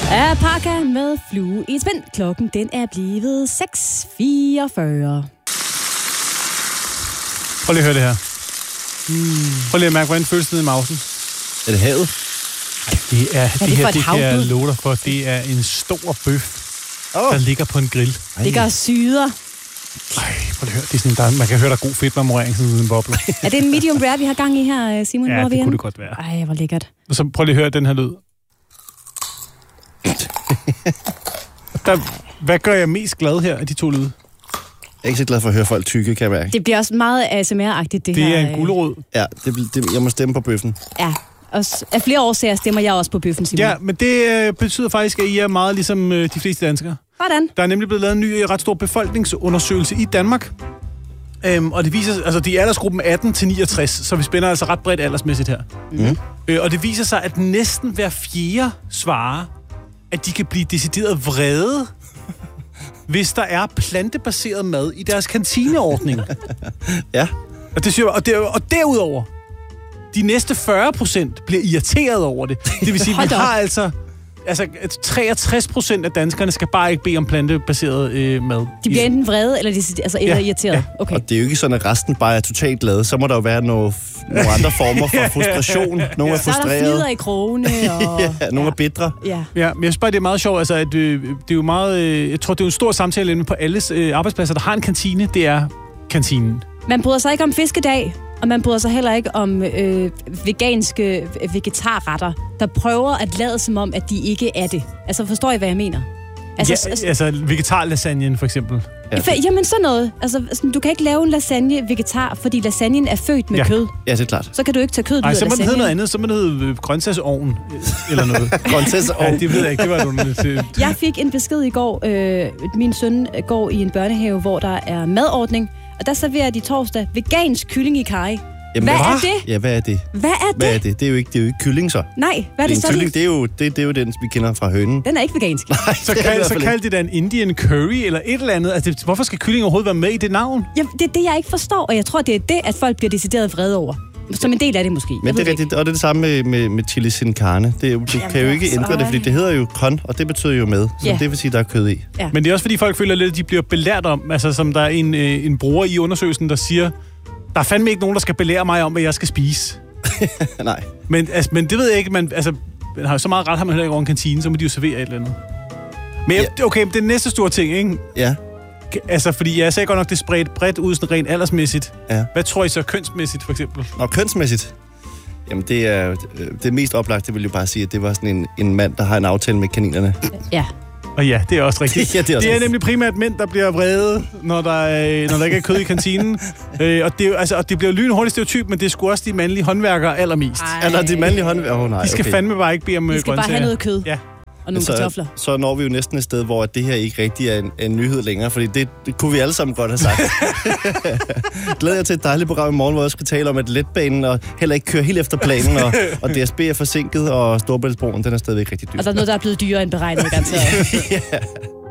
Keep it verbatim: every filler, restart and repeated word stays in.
Er Parka med Flue i et spænd. Klokken den er blevet seks fireogfyrre. Prøv lige at høre det her. Mm. Prøv lige at mærke, hvordan føles det i mausen. Er det havet? Ej, det er, er det, det her, det kan jeg love dig for. Det er en stor bøf, oh. der ligger på en grill. Det ligger syder. Ej, prøv lige at høre. Det er sådan, der, man kan høre, der er god fedtmemorering, sådan en boble. Er det en medium rare, vi har gang i her, Simon? Ja, hvor det vi kunne det godt være. Ej, hvor lækkert. Og så prøv lige at høre den her lyd. Der, hvad gør jeg mest glad her af de to lyde? Jeg er ikke så glad for at høre folk tykke, kan jeg mærke. Det bliver også meget A S M R-agtigt, det, det her. Det er en gulerod. Ja, det, det, jeg må stemme på bøffen. Ja, og af flere årsager stemmer jeg også på bøffen, Simon. Ja, men det øh, betyder faktisk, at I er meget ligesom øh, de fleste danskere. Hvordan? Der er nemlig blevet lavet en ny, ret stor befolkningsundersøgelse i Danmark. Øhm, og det viser, altså de er aldersgruppen atten til niogtres, så vi spænder altså ret bredt aldersmæssigt her. Mm. Øh, og det viser sig, at næsten hver fjerde svarer, at de kan blive decideret vrede, hvis der er plantebaseret mad i deres kantineordning. Ja. Og, det siger, og, der, og derudover, de næste fyrre procent bliver irriteret over det. Det vil sige, at vi har altså... Altså, treogtres procent af danskerne skal bare ikke bede om plantebaseret øh, mad. De bliver enten vrede, eller, de, altså, eller ja, irriteret. Ja. Okay. Og det er jo ikke sådan, at resten bare er totalt glade. Så må der jo være nogle, nogle andre former for frustration. Nogle ja. er frustrerede. Så er der flider i krogene. Og... ja, nogle ja. er bitre. Ja. ja, men jeg synes bare, det er meget sjovt. Altså, at, øh, det er jo meget... Øh, jeg tror, det er jo en stor samtale inde på alles øh, arbejdspladser, der har en kantine. Det er kantinen. Man bryder sig ikke om fiskedag, og man bryder sig heller ikke om øh, veganske vegetarretter, der prøver at lade som om, at de ikke er det. Altså, forstår I, hvad jeg mener? Altså, ja, altså, altså vegetarlasagnen for eksempel. Ja. Jamen sådan noget. Altså, du kan ikke lave en lasagne vegetar, fordi lasagnen er født med ja. kød. Ja, det er klart. Så kan du ikke tage kød ud af lasagne. Nej, så må det hedde noget andet. Så må det hedde grøntsagsovn eller noget. Grøntsagsovn? Ja, det ved jeg ikke. Det var noget til. Jeg fik en besked i går. Øh, min søn går i en børnehave, hvor der er madordning, og der serverer de torsdag vegansk kylling i karry. Jamen, hvad hvad er det? Ja, hvad er det? Hvad er det? Hvad er det? Det er jo ikke, det er jo ikke kylling, så. Nej, hvad er det, det så? Kylling, det er jo det, det er jo den, vi kender fra hønen. Den er ikke vegansk. Nej, så kald, så kald det da en Indian curry eller et eller andet. Altså, det, hvorfor skal kylling overhovedet være med i det navn? Ja, det er det, jeg ikke forstår, og jeg tror, det er det, at folk bliver decideret vrede over. Som en del af det måske. Men det er rigtigt, og det er det samme med, med, med chili sin carne. Det er, du Jamen, kan jo ikke ændre det, fordi det hedder jo con, og det betyder jo med. Så ja. det vil sige, der er kød i. Ja. Men det er også fordi, folk føler lidt, at de bliver belært om, altså som der er en, øh, en bruger i undersøgelsen, der siger, der er fandme ikke nogen, der skal belære mig om, hvad jeg skal spise. Nej. Men, altså, men det ved jeg ikke, man, altså, man har jo så meget ret, har man heller ikke over en kantine, så må de jo servere et eller andet. Men ja. okay, det er næste store ting, ikke? Ja. Altså, fordi jeg sagde godt nok, det er spredt bredt ud, sådan rent aldersmæssigt. Ja. Hvad tror I så kønsmæssigt, for eksempel? Nå, kønsmæssigt? Jamen, det er det mest oplagte, vil jeg bare sige, at det var sådan en, en mand, der har en aftale med kaninerne. Ja. Og ja, det er også rigtigt. ja, det er, også det er nemlig primært mænd, der bliver vrede, når der, er, når der ikke er kød i kantinen. øh, og, det er, altså, og det bliver lynhurtigt stereotyp, men det er sgu også de mandlige håndværkere allermest. Eller de mandlige håndværkere? Oh, nej, de skal okay. fandme bare ikke bede om grøntsager. De skal bare have noget kød. Ja. Og nogle så, kartofler. Så når vi jo næsten et sted, hvor det her ikke rigtig er en, en nyhed længere, fordi det, det kunne vi alle sammen godt have sagt. Glæder jeg til et dejligt program i morgen, hvor jeg skal tale om, at letbanen og heller ikke kører helt efter planen, og, og D S B er forsinket, og Storebæltsbroen, den er stadigvæk rigtig dyr. Og der er noget, der er blevet dyrere end beregnet, garanteret. ja.